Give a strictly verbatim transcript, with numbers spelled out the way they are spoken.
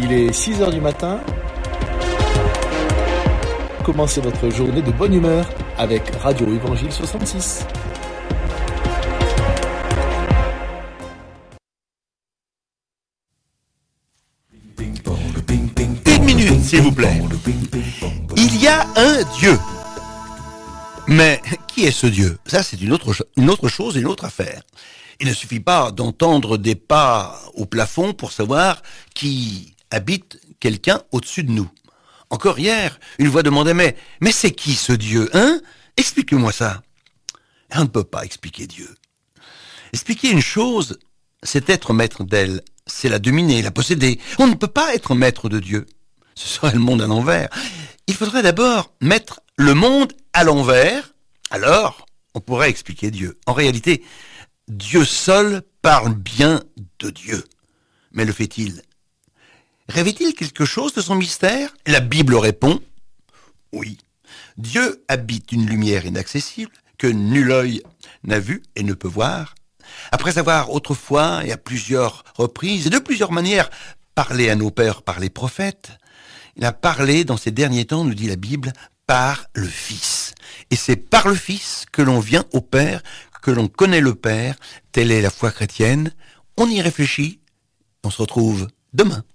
Il est six heures du matin. Commencez votre journée de bonne humeur avec Radio Évangile soixante-six. Une minute, s'il vous plaît. Il y a un Dieu. Mais qui est ce Dieu? Ça, c'est une autre, une autre chose, une autre affaire. Il ne suffit pas d'entendre des pas au plafond pour savoir qui habite quelqu'un au-dessus de nous. Encore hier, une voix demandait, mais, mais c'est qui ce Dieu, hein? Expliquez-moi ça. On ne peut pas expliquer Dieu. Expliquer une chose, c'est être maître d'elle. C'est la dominer, la posséder. On ne peut pas être maître de Dieu. Ce serait le monde à l'envers. Il faudrait d'abord mettre le monde à l'envers. Alors, on pourrait expliquer Dieu. En réalité, Dieu seul parle bien de Dieu. Mais le fait-il? Rêvait-il quelque chose de son mystère? La Bible répond, oui. Dieu habite une lumière inaccessible que nul œil n'a vue et ne peut voir. Après avoir autrefois et à plusieurs reprises et de plusieurs manières parlé à nos pères par les prophètes, il a parlé dans ces derniers temps, nous dit la Bible, par le Fils. Et c'est par le Fils que l'on vient au Père, que l'on connaît le Père. Telle est la foi chrétienne. On y réfléchit. On se retrouve demain.